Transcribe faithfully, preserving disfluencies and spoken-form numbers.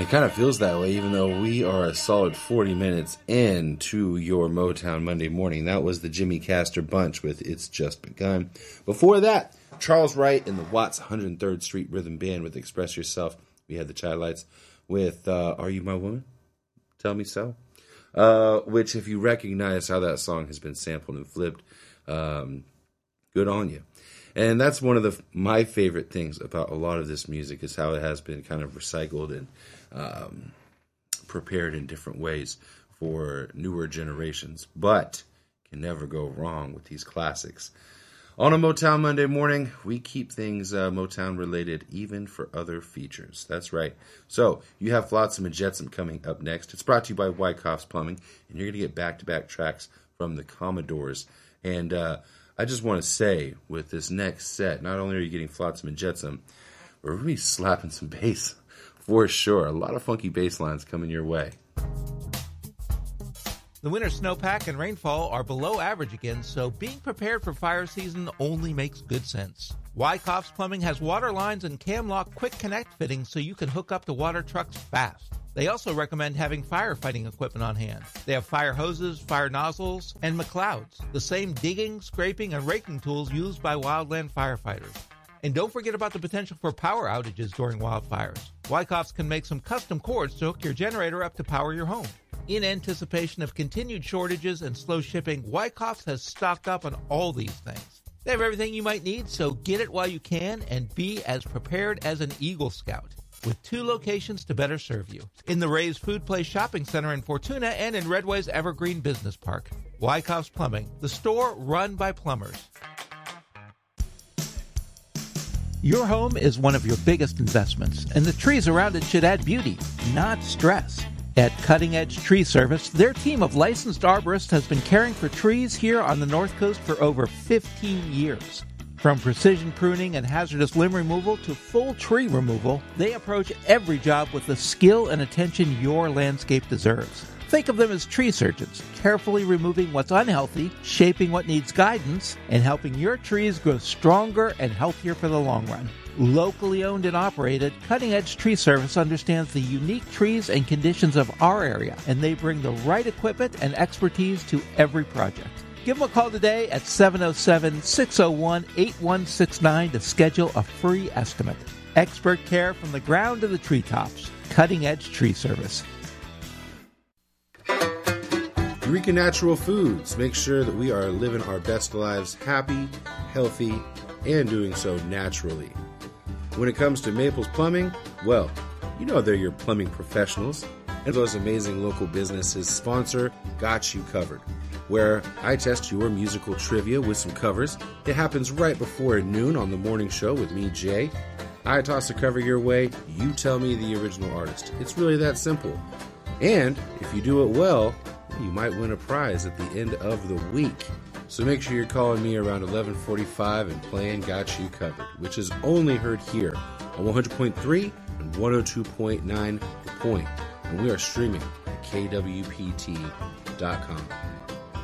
It kind of feels that way, even though we are a solid forty minutes into your Motown Monday morning. That was the Jimmy Castor Bunch with It's Just Begun. Before that, Charles Wright and the Watts one hundred third Street Rhythm Band with Express Yourself. We had the Chi-Lites with uh, Are You My Woman? Tell Me So. Uh, which, if you recognize how that song has been sampled and flipped, um, good on you. And that's one of the my favorite things about a lot of this music is how it has been kind of recycled and um, prepared in different ways for newer generations. But can never go wrong with these classics. On a Motown Monday morning, we keep things uh, Motown related even for other features. That's right. So you have Flotsam and Jetsam coming up next. It's brought to you by Wyckoff's Plumbing, and you're going to get back-to-back tracks from the Commodores. And uh, I just want to say, with this next set, not only are you getting Flotsam and Jetsam, we're really slapping some bass for sure. A lot of funky bass lines coming your way. The winter snowpack and rainfall are below average again, so being prepared for fire season only makes good sense. Wyckoff's Plumbing has water lines and Camlock Quick Connect fittings so you can hook up to water trucks fast. They also recommend having firefighting equipment on hand. They have fire hoses, fire nozzles, and McLeods, the same digging, scraping, and raking tools used by wildland firefighters. And don't forget about the potential for power outages during wildfires. Wyckoff's can make some custom cords to hook your generator up to power your home. In anticipation of continued shortages and slow shipping, Wyckoff's has stocked up on all these things. They have everything you might need, so get it while you can and be as prepared as an Eagle Scout. With two locations to better serve you. In the Ray's Food Place Shopping Center in Fortuna and in Redway's Evergreen Business Park. Wyckoff's Plumbing, the store run by plumbers. Your home is one of your biggest investments, and the trees around it should add beauty, not stress. At Cutting Edge Tree Service, their team of licensed arborists has been caring for trees here on the North Coast for over fifteen years. From precision pruning and hazardous limb removal to full tree removal, they approach every job with the skill and attention your landscape deserves. Think of them as tree surgeons, carefully removing what's unhealthy, shaping what needs guidance, and helping your trees grow stronger and healthier for the long run. Locally owned and operated, Cutting Edge Tree Service understands the unique trees and conditions of our area, and they bring the right equipment and expertise to every project. Give them a call today at seven oh seven, six oh one, eight one six nine to schedule a free estimate. Expert care from the ground to the treetops. Cutting Edge Tree Service. Eureka Natural Foods. Make sure that we are living our best lives happy, healthy, and doing so naturally. When it comes to Maples Plumbing, well, you know they're your plumbing professionals. And those amazing local businesses sponsor Got You Covered, where I test your musical trivia with some covers. It happens right before noon on the morning show with me, Jay. I toss a cover your way, you tell me the original artist. It's really that simple. And if you do it well, you might win a prize at the end of the week. So make sure you're calling me around eleven forty-five and playing Got You Covered, which is only heard here on one hundred point three and one oh two point nine The Point. And we are streaming at K W P T dot com.